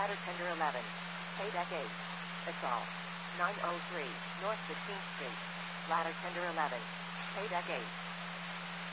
Ladder Tender 11. Pay Deck 8. Assault. 903 North 15th Street. Ladder Tender 11. Pay Deck 8.